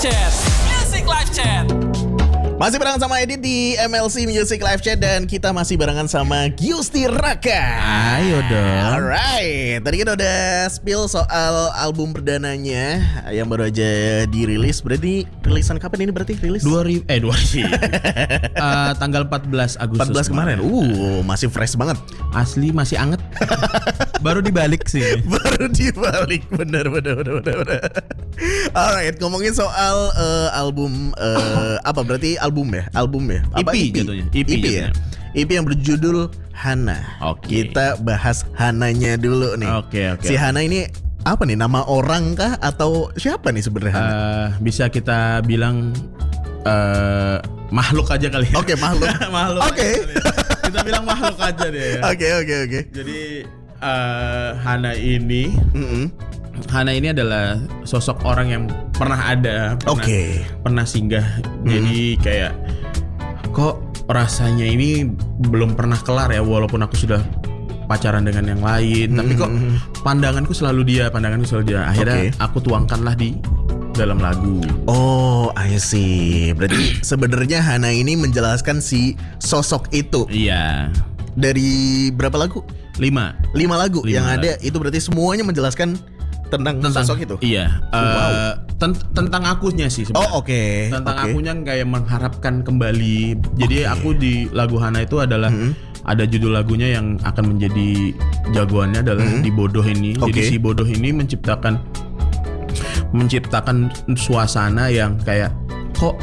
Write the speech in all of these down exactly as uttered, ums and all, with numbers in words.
Chat, Music Live Chat. Masih barengan sama Edit di M L C Music Live Chat dan kita masih barengan sama Giusti Raka. Ayo dong. Alright, tadi kita udah spill soal album perdananya yang baru aja dirilis. Berarti rilisan kapan ini berarti rilis? dua ribu eh dua ribu uh, tanggal empat belas Agustus empat belas kemarin. Uh, masih fresh banget. Asli masih anget. Baru dibalik sih. Baru dibalik, bener bener bener bener. bener. Alright, ngomongin soal uh, album uh, apa berarti album ya? Album ya? Apa E P jatuhnya. E P, E P ya? E P yang berjudul Hana. Oke. Kita bahas Hananya dulu nih. Oke, oke. Si Hana ini apa nih? Nama orang kah atau siapa nih sebenarnya? Hana? Uh, bisa kita bilang uh, makhluk aja kali ya. Oke, makhluk. makhluk. Oke. Kita bilang makhluk aja deh ya. Oke, oke, oke. Jadi uh, Hana ini Mm-mm. Hana ini adalah sosok orang yang pernah ada, pernah, Oke. pernah singgah. Jadi kayak kok rasanya ini belum pernah kelar ya, walaupun aku sudah pacaran dengan yang lain, tapi kok pandanganku selalu dia, pandanganku selalu dia. Akhirnya Oke. aku tuangkanlah di dalam lagu. Oh, I see. Berarti sebenarnya Hana ini menjelaskan si sosok itu. Iya. Dari berapa lagu? Lima. Lima lagu Lima yang lagu. ada itu berarti semuanya menjelaskan tentang, Tentang sosok itu. Iya. Wow. Uh, ten- tentang akunya sih sebenarnya. Oh, oke. Tentang Oke. akunya kayak mengharapkan kembali. Jadi Oke. aku di lagu Hana itu adalah Mhm. ada judul lagunya yang akan menjadi jagoannya adalah Mhm. di Bodoh ini. Jadi Oke. si Bodoh ini menciptakan menciptakan suasana yang kayak kok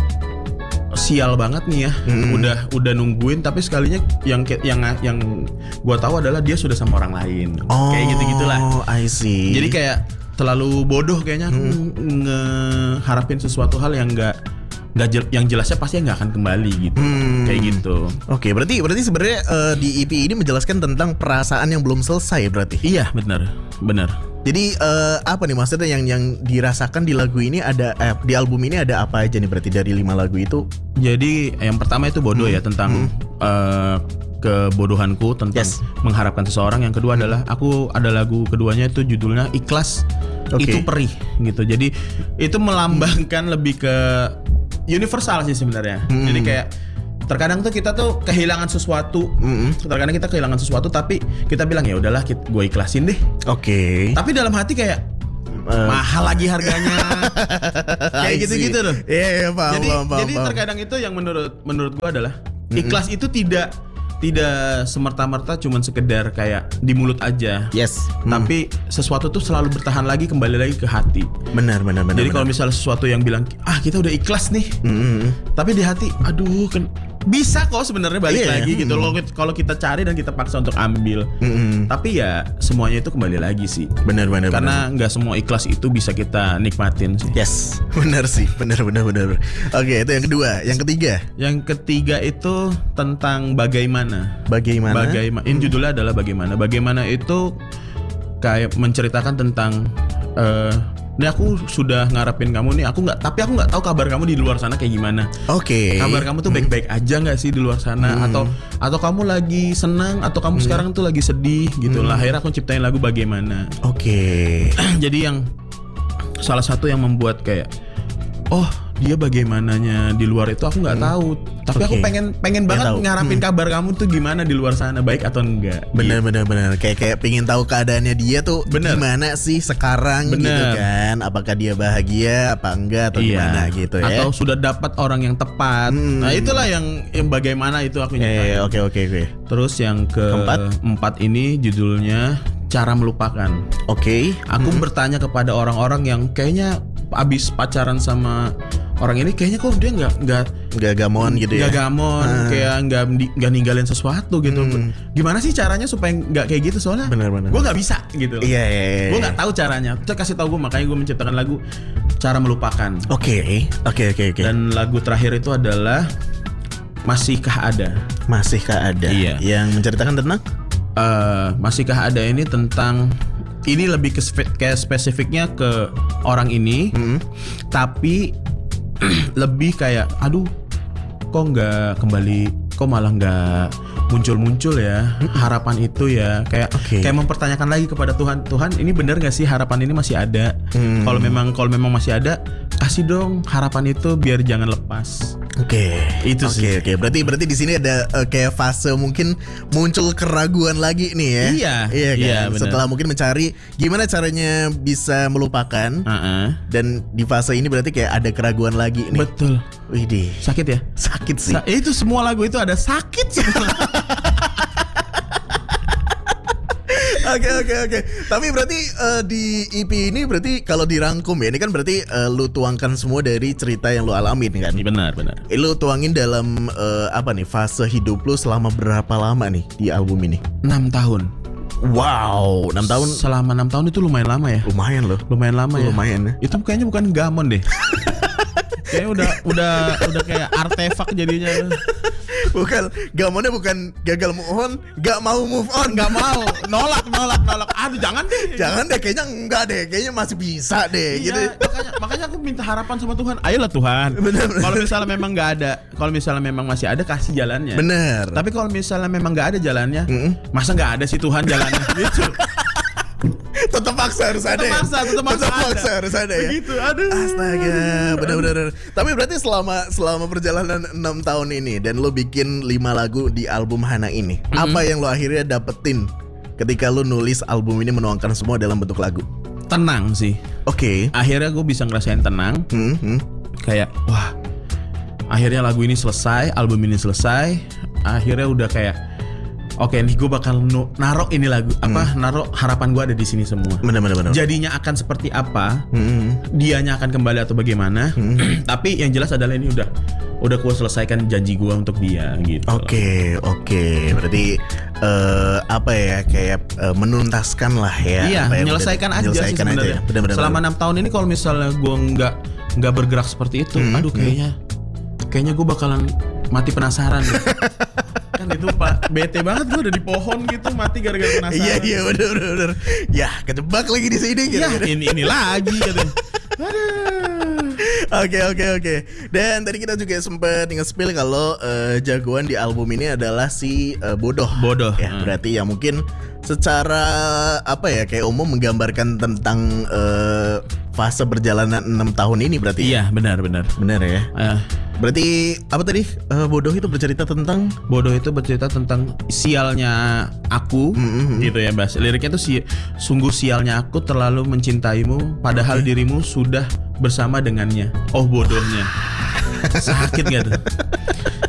sial banget nih ya. Mhm. Udah udah nungguin tapi sekalinya yang yang yang gua tahu adalah dia sudah sama orang lain. Oh, Kayak gitu-gitulah. I see. Jadi kayak terlalu bodoh kayaknya aku ngeharapin sesuatu hal yang enggak enggak jel, yang jelasnya pasti nggak akan kembali gitu. Hmm. Kayak gitu. Oke, berarti berarti sebenarnya eh, di E P ini menjelaskan tentang perasaan yang belum selesai berarti. Iya, benar. Benar. Jadi eh, apa nih maksudnya yang yang dirasakan di lagu ini ada eh, di album ini ada apa aja nih berarti dari lima lagu itu? Jadi yang pertama itu bodoh ya, tentang eh, kebodohanku, tentang Yes. mengharapkan seseorang. Yang kedua adalah aku ada lagu keduanya itu judulnya Ikhlas. Oke. Itu perih gitu. Jadi itu melambangkan lebih ke universal sih sebenarnya. Hmm. Jadi kayak terkadang tuh kita tuh kehilangan sesuatu. Mm-mm. Terkadang kita kehilangan sesuatu tapi kita bilang ya udahlah gue ikhlasin deh. Oke. Tapi dalam hati kayak Eh, mahal lagi harganya. Kayak I see. gitu-gitu loh. Iya, iya, paham, Jadi paham, paham, jadi paham. terkadang itu yang menurut menurut gua adalah ikhlas itu tidak tidak semerta-merta cuman sekedar kayak di mulut aja. Yes. Hmm. Tapi sesuatu tuh selalu bertahan lagi, kembali lagi ke hati. Benar, benar, benar. Jadi kalau benar. misalnya sesuatu yang bilang ah kita udah ikhlas nih, Mm-mm. tapi di hati aduh kan bisa kok sebenarnya balik Iya, lagi gitu hmm. loh kalau kita cari dan kita paksa untuk ambil. Mm-mm. Tapi ya semuanya itu kembali lagi sih. Benar, benar, benar. Karena nggak semua ikhlas itu bisa kita nikmatin sih. Yes, benar sih, benar, benar, benar. Oke, itu yang kedua, yang ketiga, Yang ketiga itu tentang bagaimana. bagaimana? Bagaimana? Ini judulnya adalah bagaimana. Bagaimana itu kayak menceritakan tentang eh ini aku sudah ngarepin kamu nih, aku nggak, tapi aku nggak tahu kabar kamu di luar sana kayak gimana. Oke. Kabar kamu tuh baik-baik aja nggak sih di luar sana? Atau atau kamu lagi senang? Atau kamu sekarang tuh lagi sedih gitu lah. Akhirnya aku ciptain lagu bagaimana. Oke. Jadi yang salah satu yang membuat kayak oh dia bagaimananya di luar itu aku nggak tahu, tapi aku Oke. pengen pengen Pengen banget tahu. ngarapin kabar kamu tuh gimana di luar sana, baik atau enggak. Benar, benar, benar. Kayak kayak pingin tahu keadaannya dia tuh Bener. gimana sih sekarang gitu Bener. kan? Apakah dia bahagia apa enggak atau gimana gitu ya? Atau sudah dapat orang yang tepat. Hmm. Nah itulah yang, yang bagaimana itu aku Eh, nyiptain. oke, oke, oke. Terus yang Keempat. keempat ini judulnya Cara Melupakan. Oke. Aku bertanya kepada orang-orang yang kayaknya abis pacaran sama orang ini, kayaknya kok dia nggak nggak Gak gamon gitu ya? nggak gamon, Ah. kayak nggak di- nggak ninggalin sesuatu gitu. Hmm. Gimana sih caranya supaya nggak kayak gitu, soalnya Benar-benar. gue nggak bisa gitu. Iya, iya, iya. Gue nggak tahu caranya. Terus kasih tahu gue, makanya gue menciptakan lagu Cara Melupakan. Oke, oke, oke, oke. Dan lagu terakhir itu adalah Masihkah Ada. Masihkah ada? Iya. Yang menceritakan tentang? Eh, Masihkah Ada ini tentang, ini lebih ke spe- kayak spesifiknya ke orang ini, Hmm. tapi lebih kayak aduh kok nggak kembali kok malah nggak muncul-muncul ya harapan itu ya, kayak Oke. kayak mempertanyakan lagi kepada Tuhan, Tuhan ini benar nggak sih harapan ini masih ada? Hmm. Kalau memang kalau memang masih ada, kasih dong harapan itu biar jangan lepas. Oke, Itu oke, sih. Oke, berarti berarti di sini ada eh, kayak fase mungkin muncul keraguan lagi nih ya. Iya, iya kan. iya, benar. Setelah mungkin mencari gimana caranya bisa melupakan, Uh-uh. dan di fase ini berarti kayak ada keraguan lagi nih. Betul. Widih, Sakit ya? sakit sih. Sa- itu semua lagu itu ada sakit semua. Oke oke oke. Tapi berarti eh, di E P ini berarti kalau dirangkum ya, ini kan berarti eh, lu tuangkan semua dari cerita yang lu alamin kan. Benar, benar. Eh, Lu tuangin dalam eh, apa nih fase hidup lu selama berapa lama nih di album ini? enam tahun. Wow, enam tahun Selama enam tahun itu lumayan lama ya. lumayan loh. Lumayan lama ya. Lumayan ya. Itu kayaknya bukan gamon deh. Kayaknya udah udah udah kayak artefak jadinya. Bukan, gamonnya bukan gagal move on, gak mau move on. Nggak mau, nolak nolak nolak. Aduh jangan deh. Jangan deh, kayaknya enggak deh, kayaknya masih bisa deh. Iya, Gitu. makanya makanya aku minta harapan sama Tuhan. Ayolah Tuhan. Bener, bener. Kalau misalnya memang nggak ada, kalau misalnya memang masih ada, kasih jalannya. Bener. Tapi kalau misalnya memang nggak ada jalannya, Mm-mm. masa nggak ada sih Tuhan jalannya? Gitu. Tetap maksa harus ada. Tetap ya? maksa, tetap maksa ada. harus ada ya. Begitu, aduh. Astaga, benar-benar. Tapi berarti selama selama perjalanan enam tahun ini dan lo bikin lima lagu di album Hana ini, Mm-hmm. apa yang lo akhirnya dapetin ketika lo nulis album ini menuangkan semua dalam bentuk lagu? Tenang sih. Oke. Akhirnya gue bisa ngerasain tenang. Hmm, hmm. Kayak wah, akhirnya lagu ini selesai, album ini selesai. Akhirnya udah kayak oke nih gue bakal nu- narok ini lagu apa narok harapan gue ada di sini semua. Benar-benar benar. Jadinya akan seperti apa? Hmm. Dianya akan kembali atau bagaimana? Tapi yang jelas adalah ini udah udah gue selesaikan janji gue untuk dia gitu. Oke, oke. Berarti eh, apa ya kayak eh, menuntaskan lah ya. Iya, apa yang menyelesaikan udah- aja sih menyelesaikan aja sebenarnya. ya. Benar-benar. Selama enam tahun ini kalau misalnya gue nggak nggak bergerak seperti itu, Hmm, aduh kayaknya kayaknya gue bakalan mati penasaran. deh. Kan itu Pak, bete banget gue udah di pohon gitu mati gara-gara penasaran. Iya iya benar benar benar. Ya kejebak lagi di sini gitu. Ya, ini ini lagi katanya. Aduh. Oke oke oke. Dan tadi kita juga sempat nge-spill kalau eh, jagoan di album ini adalah si eh, Bodoh. Bodoh. Ya, Hmm. berarti ya mungkin secara apa ya kayak umum menggambarkan tentang eh, fase perjalanan enam tahun ini berarti. ya? Iya, benar benar. Benar ya. Eh, Berarti apa tadi? Eh, Bodoh itu bercerita tentang Bodoh itu bercerita tentang sialnya aku, Mm-mm. gitu ya Bas. Liriknya tuh si, sungguh sialnya aku terlalu mencintaimu, padahal dirimu sudah bersama dengannya. Oh bodohnya, sakit gak tuh?